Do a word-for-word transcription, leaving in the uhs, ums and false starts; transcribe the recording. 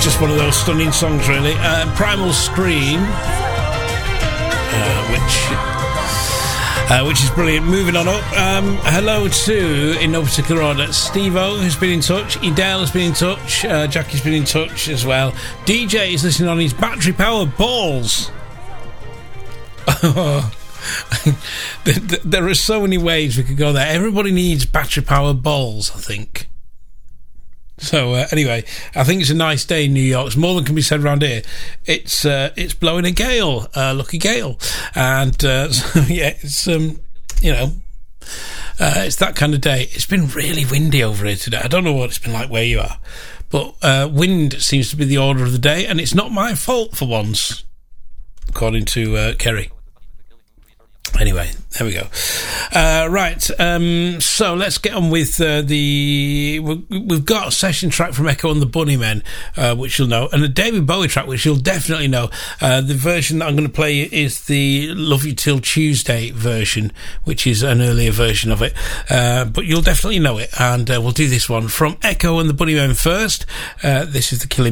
Just one of those stunning songs, really. Uh, Primal Scream, uh, which uh, which is brilliant. Moving on up. Um, hello to, in no particular order, Steve-O, who's been in touch. Edale has been in touch. Uh, Jackie's been in touch as well. D J is listening on his battery-powered balls. There are so many ways we could go there. Everybody needs battery-powered balls, I think. So uh, anyway, I think it's a nice day in New York. It's more than can be said around here. It's uh, it's blowing a gale, uh, lucky gale, and uh, so, yeah, it's um, you know, uh, it's that kind of day. It's been really windy over here today. I don't know what it's been like where you are, but uh, wind seems to be the order of the day, and it's not my fault for once, according to uh, Kerry. Anyway, there we go. Uh, right, um, so let's get on with uh, the... We've got a session track from Echo and the Bunnymen, uh, which you'll know, and a David Bowie track, which you'll definitely know. Uh, the version that I'm going to play is the Love You Till Tuesday version, which is an earlier version of it. Uh, but you'll definitely know it, and uh, we'll do this one from Echo and the Bunnymen first. Uh, this is The Killing